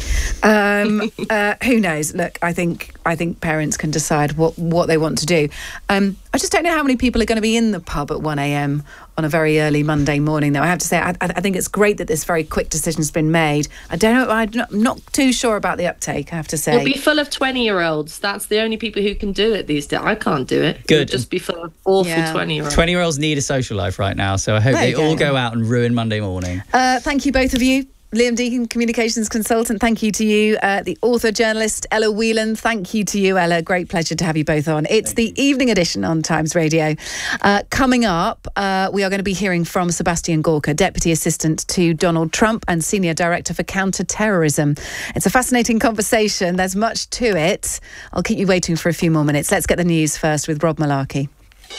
Um, uh, who knows? Look, I think I think parents can decide what, what they want to do. Um, I just don't know how many people are going to be in the pub at one a.m. on a very early Monday morning, though. I have to say, I, I think it's great that this very quick decision's been made. I don't know, I'm not, I'm not too sure about the uptake, I have to say. It'll be full of twenty-year-olds. That's the only people who can do it these days. I can't do it. Good. It'll just be full of awful Yeah. twenty-year-olds. twenty-year-olds need a social life right now, so I hope There they you go. all go out and ruin Monday morning. Uh, thank you, both of you. Liam Deacon, communications consultant, thank you to you. Uh, the author, journalist, Ella Whelan, thank you to you, Ella. Great pleasure to have you both on. It's thank the you. Evening edition on Times Radio. Uh, coming up, uh, we are going to be hearing from Sebastian Gorka, Deputy Assistant to Donald Trump and Senior Director for Counter-Terrorism. It's a fascinating conversation. There's much to it. I'll keep you waiting for a few more minutes. Let's get the news first with Rob Malarkey.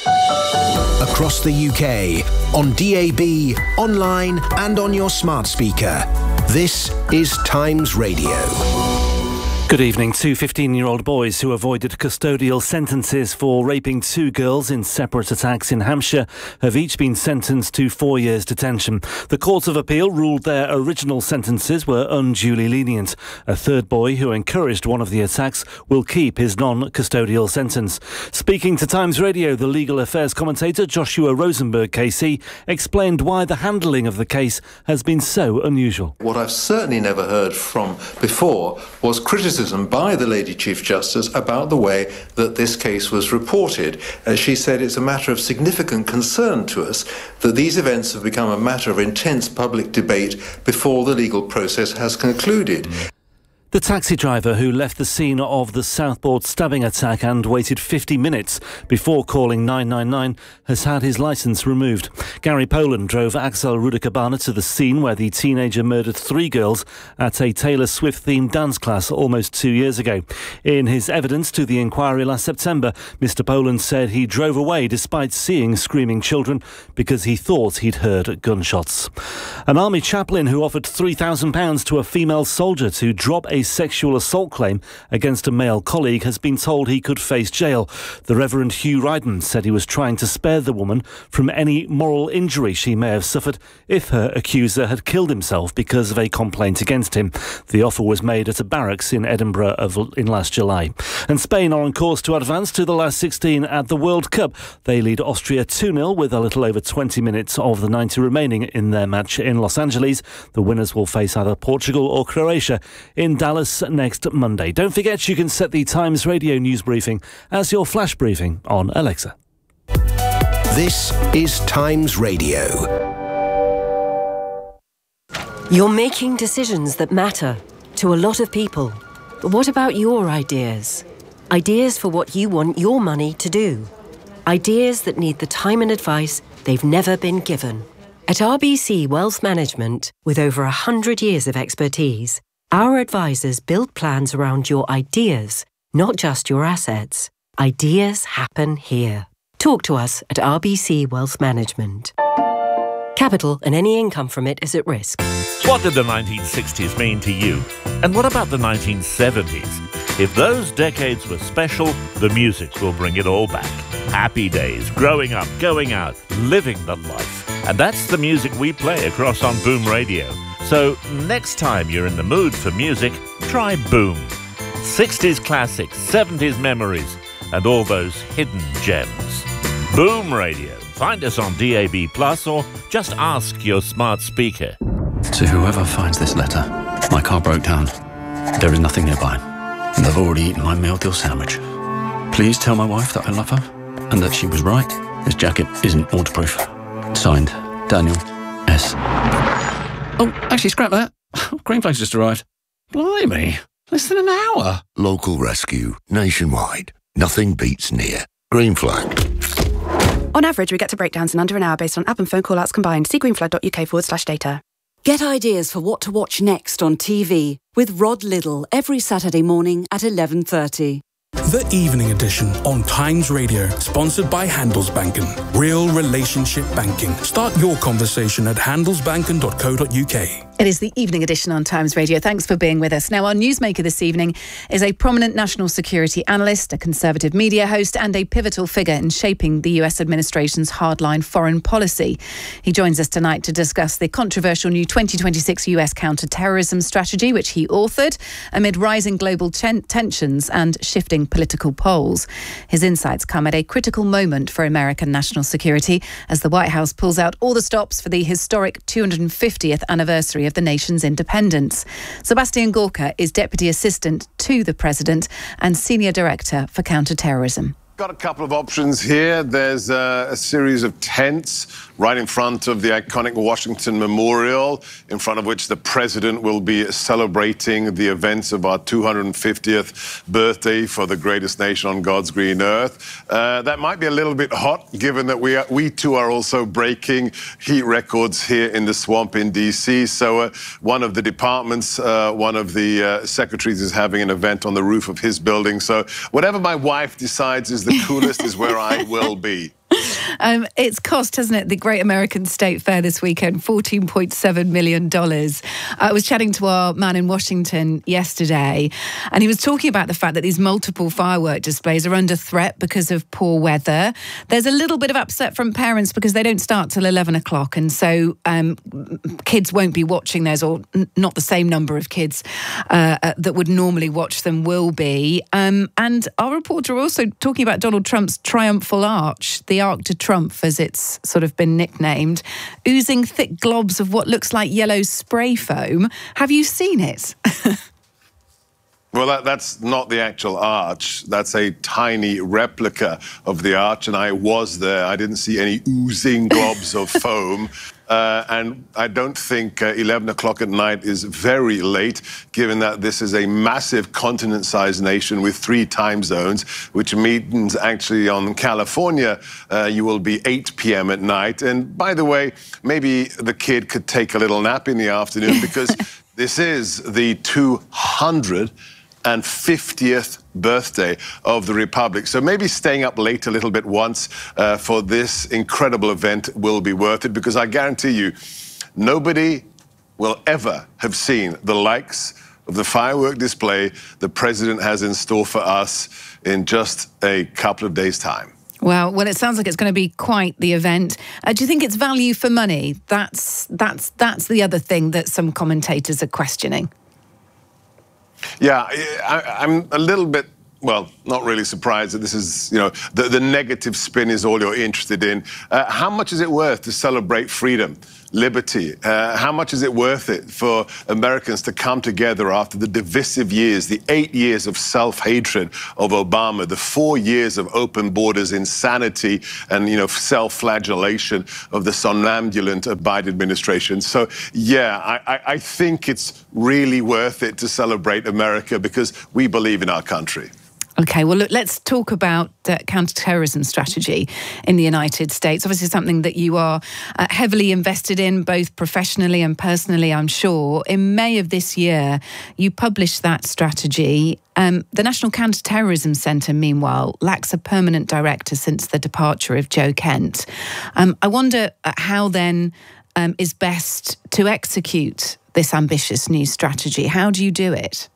Across the U K, on D A B, online and on your smart speaker. This is Times Radio. Good evening. Two fifteen-year-old boys who avoided custodial sentences for raping two girls in separate attacks in Hampshire have each been sentenced to four years detention. The Court of Appeal ruled their original sentences were unduly lenient. A third boy who encouraged one of the attacks will keep his non-custodial sentence. Speaking to Times Radio, the legal affairs commentator Joshua Rosenberg K C explained why the handling of the case has been so unusual. What I've certainly never heard from before was criticism by the Lady Chief Justice about the way that this case was reported. As she said, it's a matter of significant concern to us that these events have become a matter of intense public debate before the legal process has concluded. The taxi driver who left the scene of the Southport stabbing attack and waited fifty minutes before calling nine nine nine has had his licence removed. Gary Poland drove Axel Rudikabana to the scene where the teenager murdered three girls at a Taylor Swift-themed dance class almost two years ago. In his evidence to the inquiry last September, Mister Poland said he drove away despite seeing screaming children because he thought he'd heard gunshots. An army chaplain who offered three thousand pounds to a female soldier to drop a A sexual assault claim against a male colleague has been told he could face jail. The Reverend Hugh Ryden said he was trying to spare the woman from any moral injury she may have suffered if her accuser had killed himself because of a complaint against him. The offer was made at a barracks in Edinburgh of, in last July. And Spain are on course to advance to the last sixteen at the World Cup. They lead Austria two nil with a little over twenty minutes of the ninety remaining in their match in Los Angeles. The winners will face either Portugal or Croatia in Dallas next Monday. Don't forget you can set the Times Radio news briefing as your flash briefing on Alexa. This is Times Radio. You're making decisions that matter to a lot of people. But what about your ideas? Ideas for what you want your money to do. Ideas that need the time and advice they've never been given. At R B C Wealth Management, with over one hundred years of expertise, our advisors build plans around your ideas, not just your assets. Ideas happen here. Talk to us at R B C Wealth Management. Capital and any income from it is at risk. What did the nineteen sixties mean to you? And what about the nineteen seventies? If those decades were special, the music will bring it all back. Happy days, growing up, going out, living the life. And that's the music we play across on Boom Radio. So next time you're in the mood for music, try Boom. sixties classics, seventies memories, and all those hidden gems. Boom Radio. Find us on D A B plus, or just ask your smart speaker. To whoever finds this letter, my car broke down. There is nothing nearby, and I've already eaten my meal deal sandwich. Please tell my wife that I love her, and that she was right. This jacket isn't waterproof. Signed, Daniel S. Oh, actually, scrap that. Green Flag's just arrived. Blimey, less than an hour. Local rescue, nationwide. Nothing beats near. Green Flag. On average, we get to breakdowns in under an hour based on app and phone call-outs combined. See greenflag.uk forward slash data. Get ideas for what to watch next on T V with Rod Liddle every Saturday morning at eleven thirty. The Evening Edition on Times Radio, sponsored by Handelsbanken. Real relationship banking. Start your conversation at handelsbanken dot co dot uk. It is the Evening Edition on Times Radio. Thanks for being with us. Now, our newsmaker this evening is a prominent national security analyst, a conservative media host, and a pivotal figure in shaping the U S administration's hardline foreign policy. He joins us tonight to discuss the controversial new twenty twenty-six U S counter-terrorism strategy, which he authored amid rising global ten- tensions and shifting political poles. His insights come at a critical moment for American national security as the White House pulls out all the stops for the historic two hundred fiftieth anniversary of the nation's independence. Sebastian Gorka is Deputy Assistant to the President and Senior Director for Counter-Terrorism. Got a couple of options here. There's uh, a series of tents right in front of the iconic Washington Memorial, in front of which the president will be celebrating the events of our two hundred fiftieth birthday for the greatest nation on God's green earth. Uh, that might be a little bit hot, given that we are, we too are also breaking heat records here in the swamp in D C. So uh, one of the departments, uh, one of the uh, secretaries is having an event on the roof of his building. So whatever my wife decides is the coolest is where I will be. Um, it's cost, hasn't it, the Great American State Fair this weekend, fourteen point seven million dollars. I was chatting to our man in Washington yesterday, and he was talking about the fact that these multiple firework displays are under threat because of poor weather. There's a little bit of upset from parents because they don't start till eleven o'clock, and so um, kids won't be watching those, or n- not the same number of kids uh, uh, that would normally watch them will be. Um, and our reporter also talking about Donald Trump's triumphal arch, the Arc de Triomphe, as it's sort of been nicknamed, oozing thick globs of what looks like yellow spray foam. Have you seen it? Well, that, that's not the actual arch. That's a tiny replica of the arch, and I was there. I didn't see any oozing globs of foam. Uh, and I don't think uh, eleven o'clock at night is very late, given that this is a massive continent-sized nation with three time zones, which means actually on California, uh, you will be eight p.m. at night. And by the way, maybe the kid could take a little nap in the afternoon, because this is the two hundred fiftieth birthday of the Republic. So maybe staying up late a little bit once uh, for this incredible event will be worth it, because I guarantee you, nobody will ever have seen the likes of the firework display the president has in store for us in just a couple of days' time. Well, well, it sounds like it's going to be quite the event. Uh, do you think it's value for money? That's that's that's the other thing that some commentators are questioning. Yeah, I, I'm a little bit, well, not really surprised that this is, you know, the, the negative spin is all you're interested in. Uh, how much is it worth to celebrate freedom, liberty? Uh, how much is it worth it for Americans to come together after the divisive years, the eight years of self-hatred of Obama, the four years of open borders insanity and, you know, self-flagellation of the somnambulant Biden administration? So, yeah, I, I, I think it's really worth it to celebrate America, because we believe in our country. OK, well, look, let's talk about uh, counter-terrorism strategy in the United States. Obviously, something that you are uh, heavily invested in, both professionally and personally, I'm sure. In May of this year, you published that strategy. Um, the National Counter-Terrorism Centre, meanwhile, lacks a permanent director since the departure of Joe Kent. Um, I wonder how, then, um, is best to execute this ambitious new strategy? How do you do it?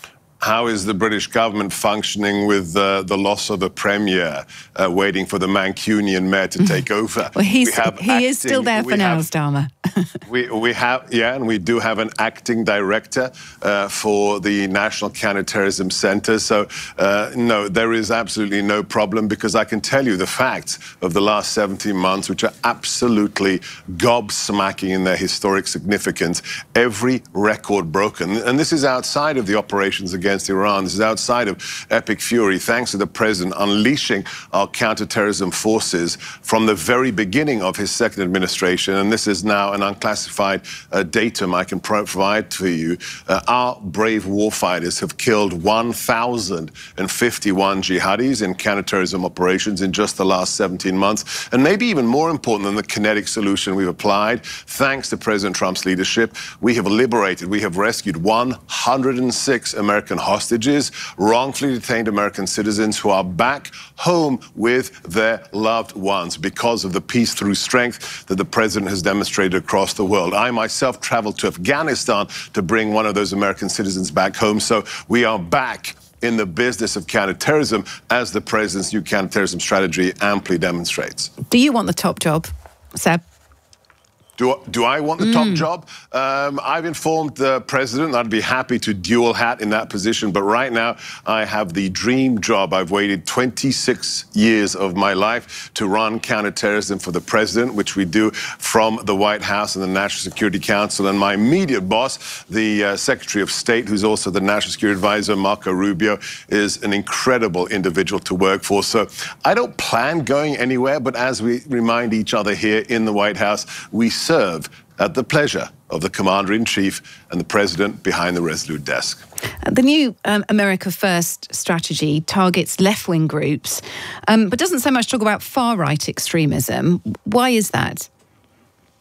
How is the British government functioning with uh, the loss of a premier, uh, waiting for the Mancunian mayor to take over? Well, he's, we have he acting, is still there for now, Starmer. we, we have, yeah, and we do have an acting director uh, for the National Counterterrorism Centre. So, uh, no, there is absolutely no problem, because I can tell you the facts of the last seventeen months, which are absolutely gobsmacking in their historic significance. Every record broken. And this is outside of the operations against Iran. This is outside of Epic Fury, thanks to the president unleashing our counterterrorism forces from the very beginning of his second administration. And this is now an unclassified uh, datum I can pro- provide to you. Uh, our brave warfighters have killed one thousand fifty-one jihadis in counterterrorism operations in just the last seventeen months. And maybe even more important than the kinetic solution we've applied, thanks to President Trump's leadership, we have liberated, we have rescued one hundred six American hostages, wrongfully detained American citizens who are back home with their loved ones because of the peace through strength that the president has demonstrated across the world. I myself traveled to Afghanistan to bring one of those American citizens back home. So we are back in the business of counterterrorism, as the president's new counterterrorism strategy amply demonstrates. Do you want the top job, Seb? Do, do I want the mm. top job? Um, I've informed the president I'd be happy to dual hat in that position. But right now, I have the dream job. I've waited twenty-six years of my life to run counterterrorism for the president, which we do from the White House and the National Security Council. And my immediate boss, the uh, Secretary of State, who's also the National Security Advisor, Marco Rubio, is an incredible individual to work for. So I don't plan going anywhere. But as we remind each other here in the White House, we serve at the pleasure of the Commander-in-Chief and the President behind the Resolute desk. The new um, America First strategy targets left-wing groups, um, but doesn't so much talk about far-right extremism. Why is that?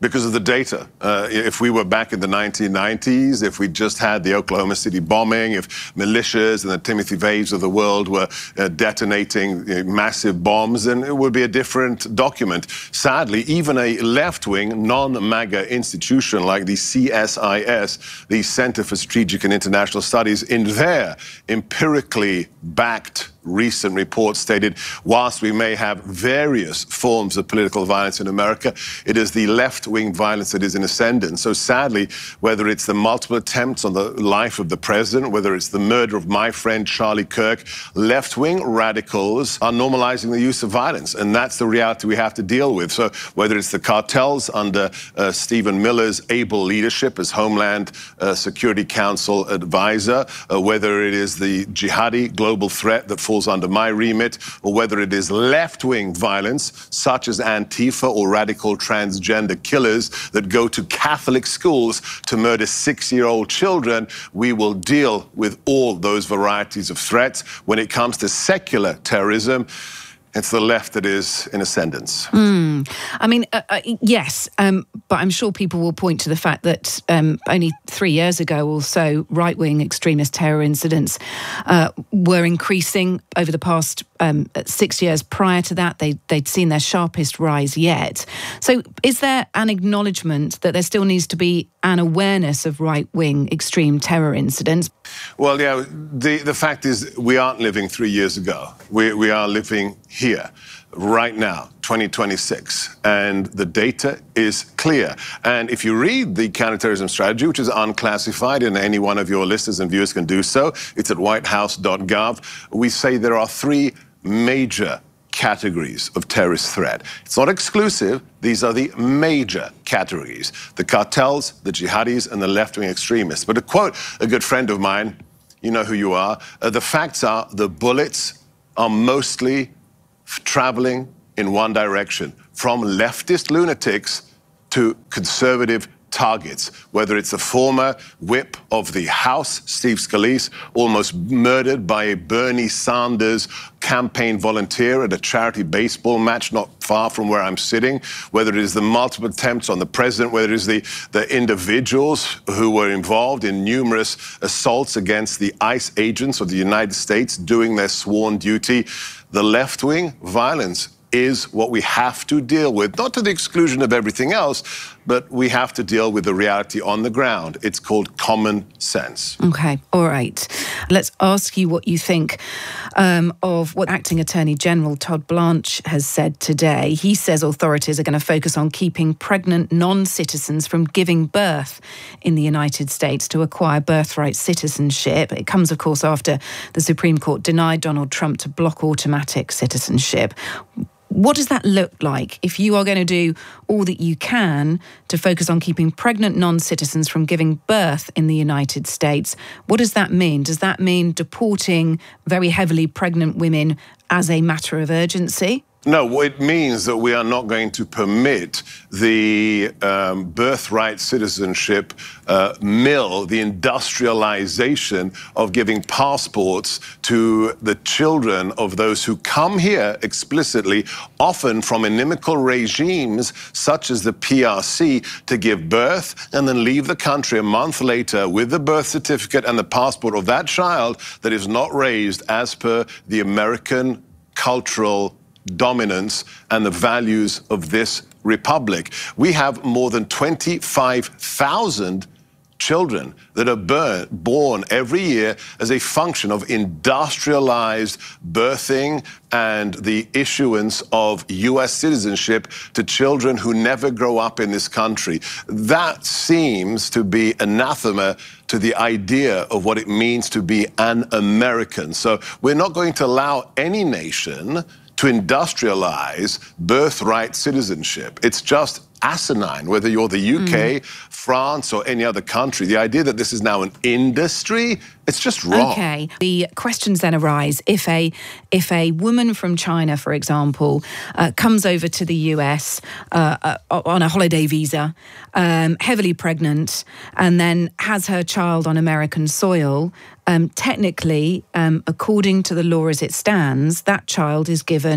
because of the data. Uh, if we were back in the nineteen nineties, if we just had the Oklahoma City bombing, if militias and the Timothy Vaves of the world were uh, detonating you know, massive bombs, then it would be a different document. Sadly, even a left-wing, non-MAGA institution like the C S I S, the Center for Strategic and International Studies, in their empirically backed recent report stated, whilst we may have various forms of political violence in America, it is the left-wing violence that is in ascendance. So sadly, whether it's the multiple attempts on the life of the president, whether it's the murder of my friend Charlie Kirk, left-wing radicals are normalizing the use of violence. And that's the reality we have to deal with. So whether it's the cartels under uh, Stephen Miller's able leadership as Homeland uh, Security Council advisor, uh, whether it is the jihadi global threat that falls under my remit, or whether it is left-wing violence, such as Antifa or radical transgender killers that go to Catholic schools to murder six-year-old children, we will deal with all those varieties of threats. When it comes to secular terrorism, it's the left that is in ascendance. Mm. I mean, uh, uh, yes, um, but I'm sure people will point to the fact that um, only three years ago or so, right-wing extremist terror incidents uh, were increasing over the past um, six years. Prior to that, they, they'd seen their sharpest rise yet. So is there an acknowledgement that there still needs to be an awareness of right-wing extreme terror incidents? Well, yeah, the, the fact is we aren't living three years ago. We, we are living here, right now, twenty twenty-six. And the data is clear. And if you read the counterterrorism strategy, which is unclassified, and any one of your listeners and viewers can do so, it's at white house dot gov, we say there are three major categories of terrorist threat. It's not exclusive. These are the major categories: the cartels, the jihadis, and the left-wing extremists. But to quote a good friend of mine, you know who you are, uh, the facts are the bullets are mostly traveling in one direction, from leftist lunatics to conservative targets, whether it's the former whip of the House, Steve Scalise, almost murdered by a Bernie Sanders campaign volunteer at a charity baseball match not far from where I'm sitting, whether it is the multiple attempts on the president, whether it is the, the individuals who were involved in numerous assaults against the ICE agents of the United States doing their sworn duty. The left-wing violence is what we have to deal with, not to the exclusion of everything else, but we have to deal with the reality on the ground. It's called common sense. Okay, all right. Let's ask you what you think um, of what Acting Attorney General Todd Blanche has said today. He says authorities are going to focus on keeping pregnant non-citizens from giving birth in the United States to acquire birthright citizenship. It comes, of course, after the Supreme Court denied Donald Trump to block automatic citizenship. What does that look like if you are going to do all that you can to focus on keeping pregnant non-citizens from giving birth in the United States? What does that mean? Does that mean deporting very heavily pregnant women as a matter of urgency? No, it means that we are not going to permit the um, birthright citizenship uh, mill, the industrialization of giving passports to the children of those who come here explicitly, often from inimical regimes such as the P R C, to give birth and then leave the country a month later with the birth certificate and the passport of that child that is not raised as per the American cultural dominance and the values of this republic. We have more than twenty-five thousand children that are burn, born every year as a function of industrialized birthing and the issuance of U S citizenship to children who never grow up in this country. That seems to be anathema to the idea of what it means to be an American. So we're not going to allow any nation to industrialize birthright citizenship. It's just asinine, whether you're the U K, mm. France, or any other country. The idea that this is now an industry, it's just wrong. Okay. The questions then arise if a if a woman from China, for example, uh, comes over to the U S uh, uh, on a holiday visa, um, heavily pregnant, and then has her child on American soil. Um, technically, um, according to the law as it stands, that child is given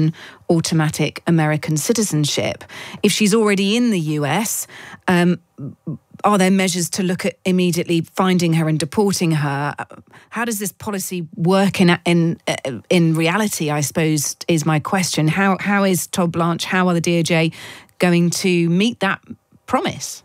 automatic American citizenship. If she's already in the U S, um, are there measures to look at immediately finding her and deporting her? How does this policy work in in in reality, I suppose, is my question. How How is Todd Blanche, how are the D O J going to meet that promise?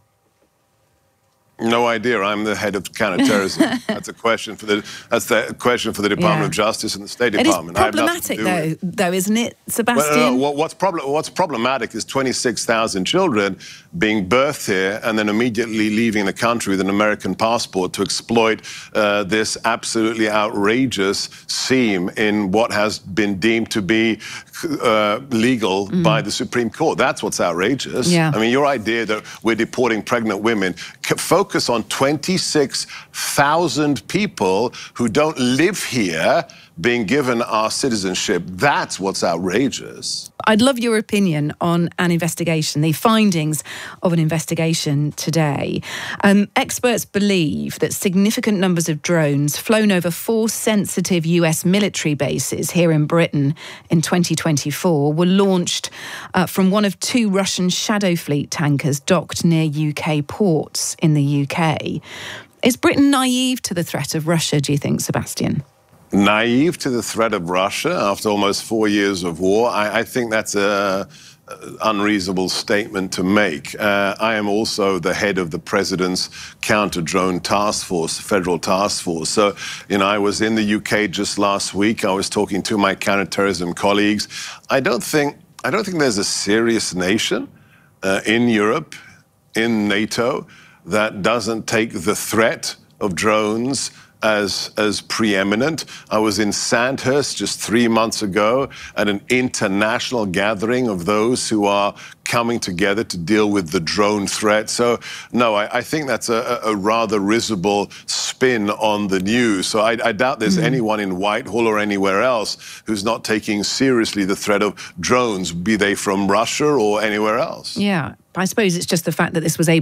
No idea. I'm the head of counterterrorism. That's a question for the. That's the question for the Department Yeah. of Justice and the State It is Department. I have nothing problematic, to do with though, it. though, isn't it, Sebastian? Well, no, no, what's, problem, what's problematic is twenty-six thousand children being birthed here and then immediately leaving the country with an American passport to exploit uh, this absolutely outrageous seam in what has been deemed to be uh, legal Mm. by the Supreme Court. That's what's outrageous. Yeah. I mean, your idea that we're deporting pregnant women, c- focus on twenty-six thousand people who don't live here being given our citizenship. That's what's outrageous. I'd love your opinion on an investigation, the findings of an investigation today. Um, experts believe that significant numbers of drones flown over four sensitive U S military bases here in Britain in twenty twenty-four were launched uh, from one of two Russian Shadow Fleet tankers docked near U K ports in the U K. Is Britain naive to the threat of Russia, do you think, Sebastian? Naive to the threat of Russia after almost four years of war, I, I think that's a unreasonable statement to make. Uh, I am also the head of the President's counter-drone task force, federal task force. So, you know, I was in the U K just last week. I was talking to my counterterrorism colleagues. I don't think I don't think there's a serious nation uh, in Europe, in NATO, that doesn't take the threat of drones as as preeminent. I was in Sandhurst just three months ago at an international gathering of those who are coming together to deal with the drone threat. So, no, I, I think that's a, a rather risible spin on the news. So I, I doubt there's Mm. anyone in Whitehall or anywhere else who's not taking seriously the threat of drones, be they from Russia or anywhere else. Yeah, I suppose it's just the fact that this was able